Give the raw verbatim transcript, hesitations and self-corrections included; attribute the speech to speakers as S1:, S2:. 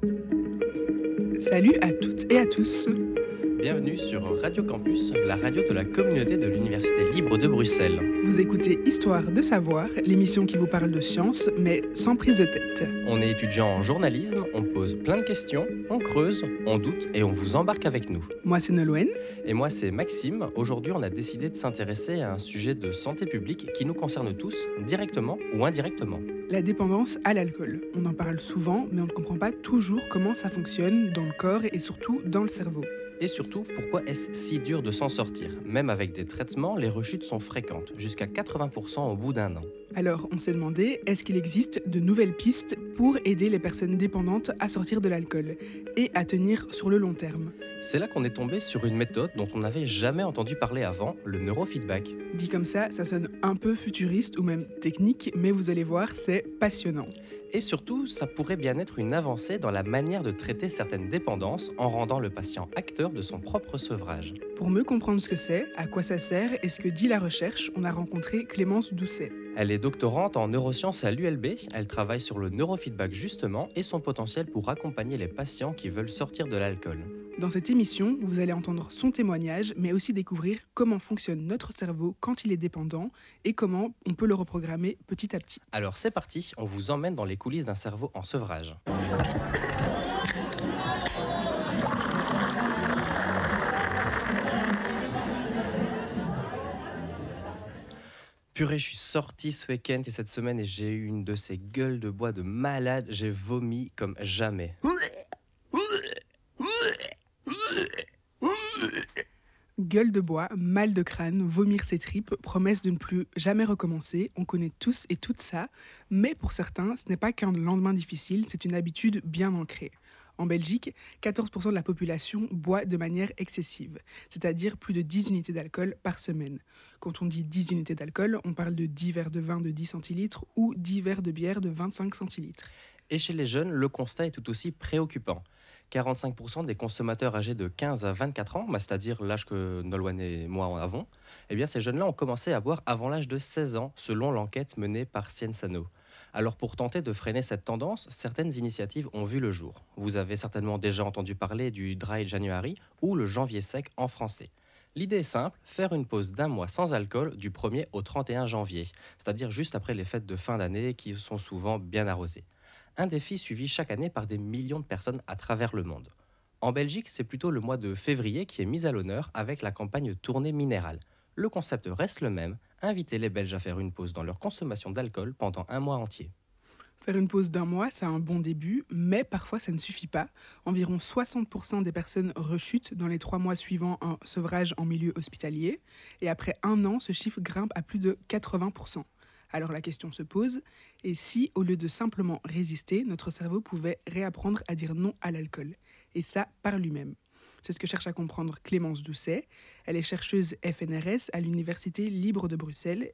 S1: Salut à toutes et à tous.
S2: Bienvenue sur Radio Campus, la radio de la communauté de l'Université libre de Bruxelles.
S1: Vous écoutez Histoire de savoir, l'émission qui vous parle de science, mais sans prise de tête.
S2: On est étudiant en journalisme, on pose plein de questions, on creuse, on doute et on vous embarque avec nous.
S1: Moi, c'est Nolwenn.
S2: Et moi, c'est Maxime. Aujourd'hui, on a décidé de s'intéresser à un sujet de santé publique qui nous concerne tous, directement ou indirectement.
S1: La dépendance à l'alcool. On en parle souvent, mais on ne comprend pas toujours comment ça fonctionne dans le corps et surtout dans le cerveau.
S2: Et surtout, pourquoi est-ce si dur de s'en sortir? Même avec des traitements, les rechutes sont fréquentes, jusqu'à quatre-vingts pour cent au bout d'un an.
S1: Alors, on s'est demandé, est-ce qu'il existe de nouvelles pistes pour aider les personnes dépendantes à sortir de l'alcool et à tenir sur le long terme?
S2: C'est là qu'on est tombé sur une méthode dont on n'avait jamais entendu parler avant, le neurofeedback.
S1: Dit comme ça, ça sonne un peu futuriste ou même technique, mais vous allez voir, c'est passionnant.
S2: Et surtout, ça pourrait bien être une avancée dans la manière de traiter certaines dépendances en rendant le patient acteur de son propre sevrage.
S1: Pour mieux comprendre ce que c'est, à quoi ça sert et ce que dit la recherche, on a rencontré Clémence Doucet.
S2: Elle est doctorante en neurosciences à l'U L B, elle travaille sur le neurofeedback justement et son potentiel pour accompagner les patients qui veulent sortir de l'alcool.
S1: Dans cette émission, vous allez entendre son témoignage, mais aussi découvrir comment fonctionne notre cerveau quand il est dépendant et comment on peut le reprogrammer petit à petit.
S2: Alors c'est parti, on vous emmène dans les coulisses d'un cerveau en sevrage. Purée, je suis sorti ce week-end et cette semaine et j'ai eu une de ces gueules de bois de malade, j'ai vomi comme jamais.
S1: Gueule de bois, mal de crâne, vomir ses tripes, promesse de ne plus jamais recommencer, on connaît tous et toutes ça, mais pour certains, ce n'est pas qu'un lendemain difficile, c'est une habitude bien ancrée. En Belgique, quatorze pour cent de la population boit de manière excessive, c'est-à-dire plus de dix unités d'alcool par semaine. Quand on dit dix unités d'alcool, on parle de dix verres de vin de dix centilitres ou dix verres de bière de vingt-cinq centilitres.
S2: Et chez les jeunes, le constat est tout aussi préoccupant. quarante-cinq pour cent des consommateurs âgés de quinze à vingt-quatre ans, bah, c'est-à-dire l'âge que Nolwenn et moi en avons, eh bien ces jeunes-là ont commencé à boire avant l'âge de seize ans, selon l'enquête menée par Ciensano. Alors pour tenter de freiner cette tendance, certaines initiatives ont vu le jour. Vous avez certainement déjà entendu parler du Dry January ou le janvier sec en français. L'idée est simple, faire une pause d'un mois sans alcool du premier au trente et un janvier, c'est-à-dire juste après les fêtes de fin d'année qui sont souvent bien arrosées. Un défi suivi chaque année par des millions de personnes à travers le monde. En Belgique, c'est plutôt le mois de février qui est mis à l'honneur avec la campagne Tournée Minérale. Le concept reste le même, inviter les Belges à faire une pause dans leur consommation d'alcool pendant un mois entier.
S1: Faire une pause d'un mois, c'est un bon début, mais parfois ça ne suffit pas. Environ soixante pour cent des personnes rechutent dans les trois mois suivant un sevrage en milieu hospitalier, et après un an, ce chiffre grimpe à plus de quatre-vingts pour cent. Alors la question se pose, et si, au lieu de simplement résister, notre cerveau pouvait réapprendre à dire non à l'alcool, et ça par lui-même? C'est ce que cherche à comprendre Clémence Doucet. Elle est chercheuse F N R S à l'Université libre de Bruxelles